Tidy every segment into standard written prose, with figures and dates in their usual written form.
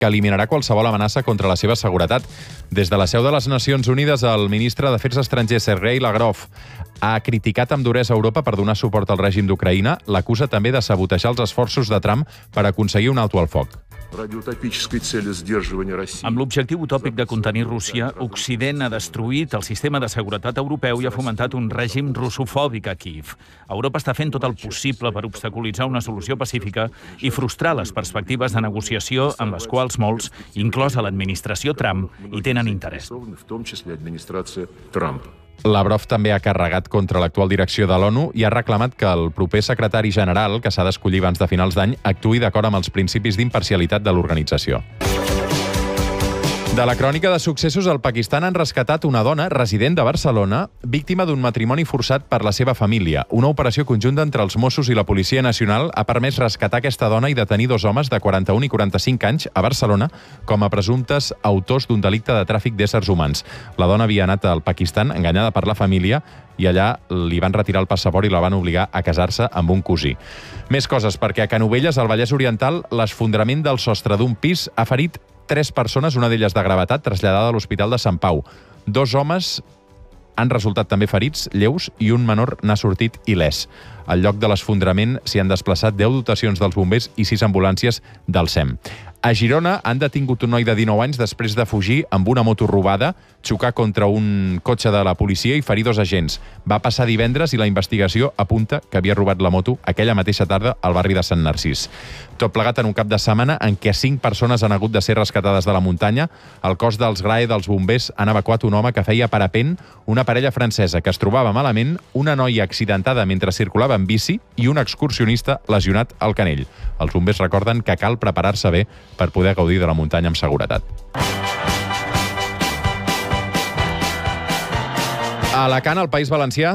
que eliminarà qualsevol amenaça contra la seva seguretat. Des de la seu de les Nacions Unides, el ministre d'Afers Estrangers, Sergei Lavrov, ha criticat amb duresa Europa per donar suport al règim d'Ucraïna. L'acusa també de sabotejar els esforços de Trump per aconseguir un alto al foc. Amb l'objectiu utòpic de contenir Rússia, Occident ha destruït el sistema de seguretat europeu i ha fomentat un règim russofòbic a Kíev. Europa està fent tot el possible per obstaculitzar una solució pacífica i frustrar les perspectives de negociació en les quals molts, inclosa l'administració Trump, hi tenen interès. Lavrov també ha carregat contra l'actual direcció de l'ONU i ha reclamat que el proper secretari general, que s'ha d'escollir abans de finals d'any, actuï d'acord amb els principis d'imparcialitat de l'organització. De la crònica de successos, al Pakistan han rescatat una dona resident de Barcelona, víctima d'un matrimoni forçat per la seva família. Una operació conjunta entre els Mossos i la Policia Nacional ha permès rescatar aquesta dona i detenir 2 homes de 41 i 45 anys a Barcelona com a presumptes autors d'un delicte de tràfic d'éssers humans. La dona havia anat al Pakistan enganyada per la família i allà li van retirar el passaport i la van obligar a casar-se amb un cosí. Més coses, perquè a Canovelles, al Vallès Oriental, l'esfondrament del sostre d'un pis ha ferit 3 persones, una d'elles de gravetat, traslladada a l'Hospital de Sant Pau. 2 homes han resultat també ferits, lleus, i un menor n'ha sortit il·lès. Al lloc de l'esfondrament s'hi han desplaçat 10 dotacions dels bombers i 6 ambulàncies del SEM. A Girona han detingut un noi de 19 anys després de fugir amb una moto robada, xocar contra un cotxe de la policia i ferir 2 agents. Va passar divendres i la investigació apunta que havia robat la moto aquella mateixa tarda al barri de Sant Narcís. Tot plegat en un cap de setmana en què 5 persones han hagut de ser rescatades de la muntanya. El cos dels GRAE dels bombers han evacuat un home que feia parapent, una parella francesa que es trobava malament, una noia accidentada mentre circulava en bici i un excursionista lesionat al canell. Els bombers recorden que cal preparar-se bé per poder gaudir de la muntanya amb seguretat. A Alacant, al País Valencià,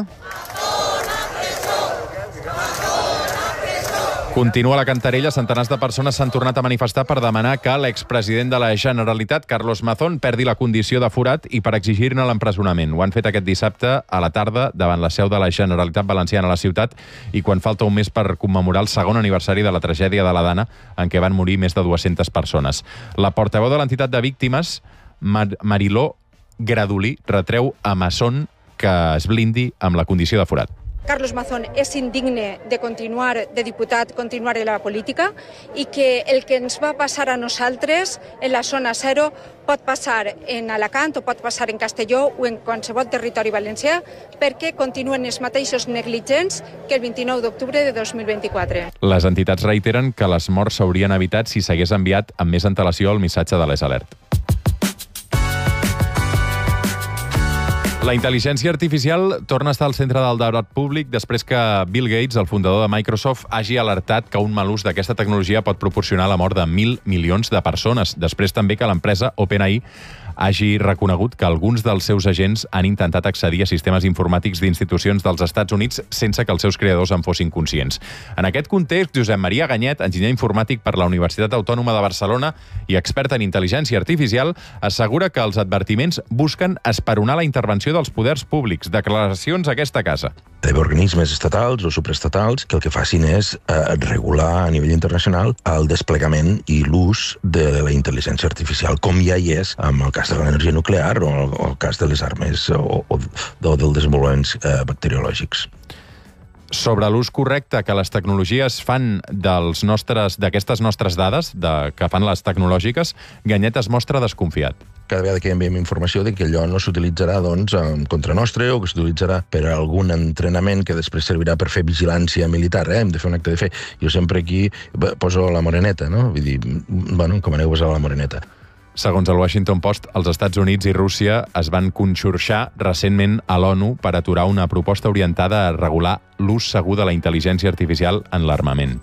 continua la cantarella. Centenars de persones s'han tornat a manifestar per demanar que l'expresident de la Generalitat, Carlos Mazón, perdi la condició de forat i per exigir-ne l'empresonament. Ho han fet aquest dissabte a la tarda davant la seu de la Generalitat Valenciana a la ciutat i quan falta un mes per commemorar el 2è aniversari de la tragèdia de la Dana, en què van morir més de 200 persones. La portaveu de l'entitat de víctimes, Mariló Gradulí, retreu a Mazón que es blindi amb la condició de forat. Carlos Mazón és indigne de continuar de diputat, continuar en la política i que el que ens va passar a nosaltres en la zona 0 pot passar en Alacant o pot passar en Castelló o en qualsevol territori valencià perquè continuen els mateixos negligents que el 29 d'octubre de 2024. Les entitats reiteren que les morts s'haurien evitat si s'hagués enviat amb més antelació el missatge de l'S-Alert. La intel·ligència artificial torna a estar al centre del debat públic després que Bill Gates, el fundador de Microsoft, hagi alertat que un mal ús d'aquesta tecnologia pot proporcionar la mort de 1.000 milions de persones. Després també que l'empresa OpenAI hagi reconegut que alguns dels seus agents han intentat accedir a sistemes informàtics d'institucions dels Estats Units sense que els seus creadors en fossin conscients. En aquest context, Josep Maria Ganyet, enginyer informàtic per la Universitat Autònoma de Barcelona i expert en intel·ligència artificial, assegura que els advertiments busquen esperonar la intervenció dels poders públics. Declaracions a aquesta casa. Hi ha organismes estatals o supraestatals que el que facin és regular a nivell internacional el desplegament i l'ús de la intel·ligència artificial, com ja hi és amb el cas de l'energia nuclear o el cas de les armes o dels desenvolupaments bacteriològics. Sobre l'ús correcte que les tecnologies fan d'aquestes nostres dades, que fan les tecnològiques, Ganyet es mostra desconfiat. Cada vegada que enviem informació de que allò no s'utilitzarà contra nostre o que s'utilitzarà per a algun entrenament que després servirà per fer vigilància militar, hem de fer un acte de fe. Jo sempre aquí poso la moreneta, no? Vull dir, com aneu a posar la moreneta. Segons el Washington Post, els Estats Units i Rússia es van conxorxar recentment a l'ONU per aturar una proposta orientada a regular l'ús segur de la intel·ligència artificial en l'armament.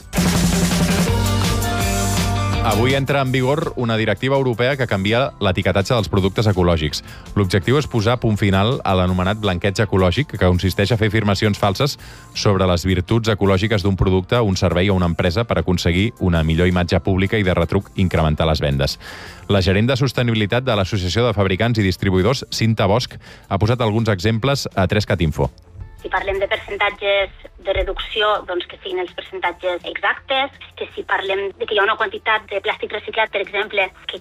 Avui entra en vigor una directiva europea que canvia l'etiquetatge dels productes ecològics. L'objectiu és posar punt final a l'anomenat blanqueig ecològic, que consisteix a fer afirmacions falses sobre les virtuts ecològiques d'un producte, un servei o una empresa per aconseguir una millor imatge pública i de retruc incrementar les vendes. La gerent de sostenibilitat de l'Associació de Fabricants i Distribuïdors, Cinta Bosch, ha posat alguns exemples a 3cat Info. Si parlem de percentatges de reducció, doncs que siguin els percentatges exactes, que si parlem de que hi ha una quantitat de plàstic reciclat, per exemple, que